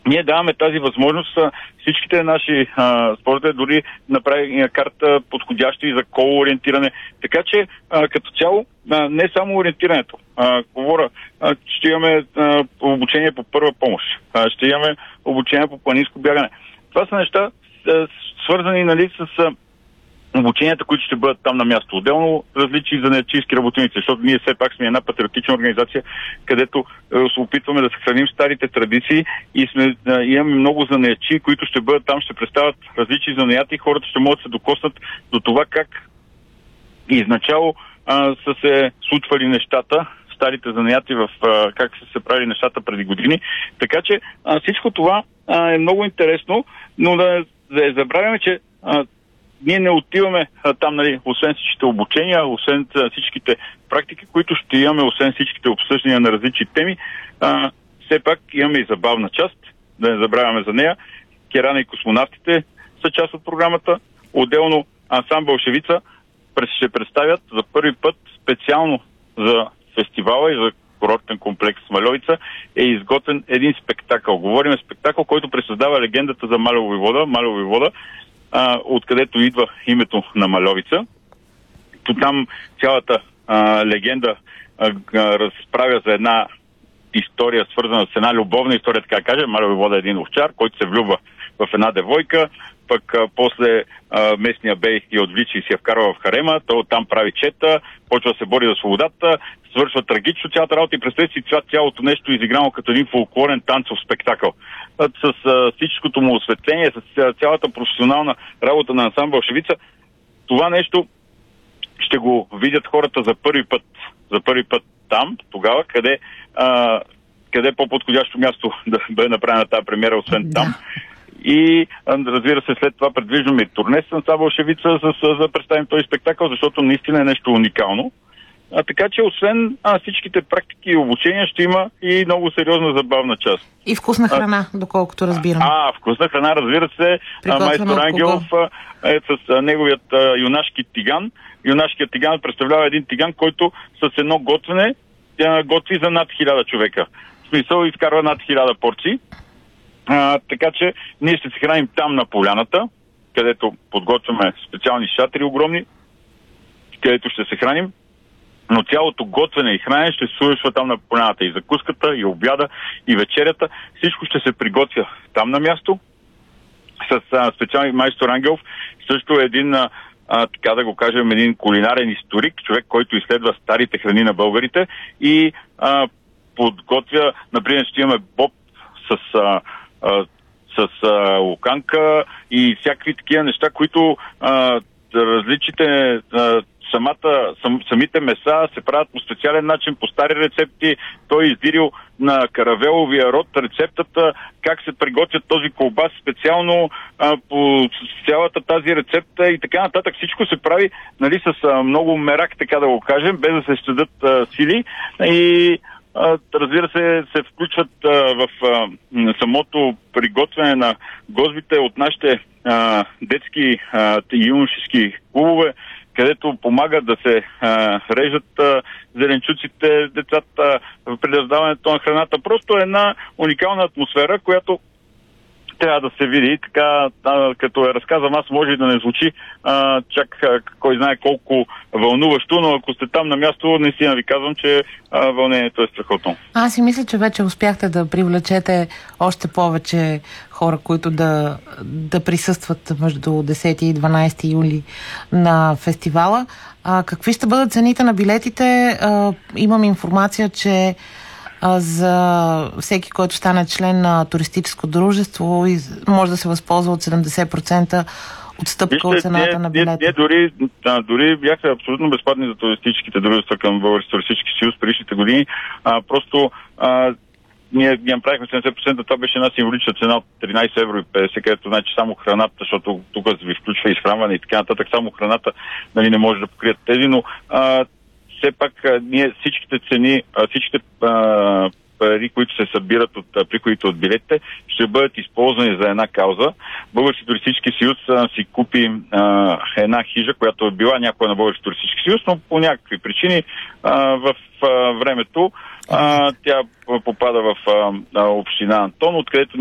ние даваме тази възможност всичките наши спортове, дори направи карта подходящи за коло-ориентиране. Така че като цяло не само ориентирането. Ще имаме обучение по първа помощ. Ще имаме обучение по планинско бягане. Това са неща свързани, нали, с обученията, които ще бъдат там на място. Отделно различни занаятчийски работници, защото ние все пак сме една патриотична организация, където се опитваме да съхраним старите традиции и имаме много занаятчии, които ще бъдат там, ще представят различни занаяти и хората ще могат да се докоснат до това как изначало са се случвали нещата, старите занаяти, как са се правили нещата преди години. Така че всичко това е много интересно, но да забравяме, че ние не отиваме там, нали, освен всичките обучения, освен всичките практики, които ще имаме, освен всичките обсъждания на различни теми, все пак имаме и забавна част, да не забравяме за нея. Керана и космонавтите са част от програмата. Отделно ансамбъл Шевица ще представят за първи път специално за фестивала и за курортен комплекс Мальовица е изготвен един спектакъл. Говорим спектакъл, който пресъздава легендата за Малево вода, откъдето идва името на Мальовица. Там цялата легенда разправя за една история, свързана с една любовна история, така да кажем. Малево вода е един овчар, който се влюбва в една девойка, пък после местния бей я отвлича и си я вкарва в харема, той оттам прави чета, почва да се бори за свободата, свършва трагично цялата работа и представи си цялото нещо изиграно като един фолклорен танцов спектакъл. С всичкото му осветление, с цялата професионална работа на ансамбъл Шевица, това нещо ще го видят хората за първи път там, тогава, къде по-подходящо място да бъде направена тази премиера, освен там. И разбира се, след това предвиждаме и турне с ансамбъл Шевица, за да представим този спектакъл, защото наистина е нещо уникално. Така че, освен всичките практики и обучения, ще има и много сериозна забавна част. И вкусна храна, доколкото разбирам. Вкусна храна, разбира се. Майстор Ангелов е с неговият юнашки тиган. Юнашкият тиган представлява един тиган, който с едно готвене готви за над 1000 човека. В смисъл, изкарва над 1000 порции. Така че ние ще се храним там на поляната, където подготвяме специални шатри огромни, където ще се храним. Но цялото готвене и хранене ще се случва там на поляната. И закуската, и обяда, и вечерята. Всичко ще се приготвя там на място. С специални майстор Ангелов. Също е един, така да го кажем, един кулинарен историк, човек, който изследва старите храни на българите и подготвя, например, ще имаме боб с луканка и всякакви такива неща, които различните самите меса се правят по специален начин, по стари рецепти. Той е издирил на каравеловия род рецептата, как се приготвят този колбас специално по цялата тази рецепта и така нататък. Всичко се прави, нали, с много мерак, така да го кажем, без да се щадят сили и разбира се включват в самото приготвяне на гозбите от нашите детски и юношески клубове, където помагат да се режат зеленчуците, децата при раздаването на храната. Просто една уникална атмосфера, която трябва да се види. Така, като я разказвам, аз може и да не звучи чак кой знае колко вълнуващо, но ако сте там на място, наистина ви казвам, че вълнението е страхотно. Аз си мисля, че вече успяхте да привлечете още повече хора, които да присъстват между 10 и 12 юли на фестивала. Какви ще бъдат цените на билетите? Имам информация, че за всеки, който стане член на туристическо дружество, може да се възползва от 70% отстъпка от цената на билета. Ние дори бяха абсолютно безплатни за туристическите дружества към Български туристически съюз предишните години. Просто ние направихме 70%, това беше една символична цена от 13 евро и 50, където значи само храната, защото тук ви включва изхранване и така нататък, само храната, нали, не може да покрият тези, но все пак ние всичките цени, всичките пари, които се събират от приходите от билетите, ще бъдат използвани за една кауза. Български туристически съюз си купи една хижа, която е била някоя на Български туристически съюз, но по някакви причини в времето тя попада в община Антон, откъдето